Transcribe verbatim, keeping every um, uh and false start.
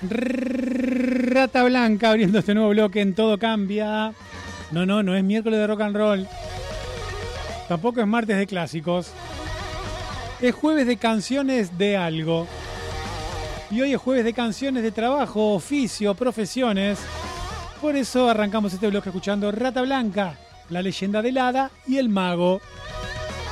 Rata Blanca abriendo este nuevo bloque en Todo Cambia. No, no, no es miércoles de rock and roll. Tampoco es martes de clásicos. Es jueves de canciones de algo. Y hoy es jueves de canciones de trabajo, oficio, profesiones. Por eso arrancamos este bloque escuchando Rata Blanca, la leyenda del hada y el mago.